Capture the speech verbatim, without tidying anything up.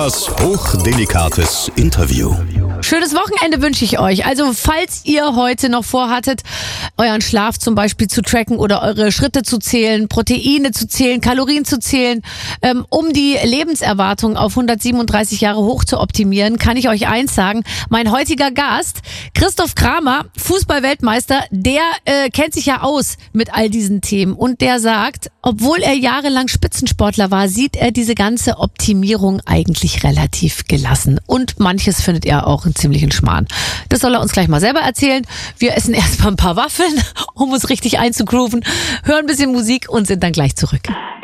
Das hochdelicates Interview. Schönes Wochenende wünsche ich euch. Also falls ihr heute noch vorhattet, euren Schlaf zum Beispiel zu tracken oder eure Schritte zu zählen, Proteine zu zählen, Kalorien zu zählen, ähm, um die Lebenserwartung auf hundertsiebenunddreißig Jahre hoch zu optimieren, kann ich euch eins sagen. Mein heutiger Gast, Christoph Kramer, Fußball-Weltmeister, der äh, kennt sich ja aus mit all diesen Themen und der sagt, obwohl er jahrelang Spitzensportler war, sieht er diese ganze Optimierung eigentlich relativ gelassen. Und manches findet er auch einen ziemlichen Schmarrn. Das soll er uns gleich mal selber erzählen. Wir essen erstmal ein paar Waffeln, um uns richtig einzugrooven, hören ein bisschen Musik und sind dann gleich zurück.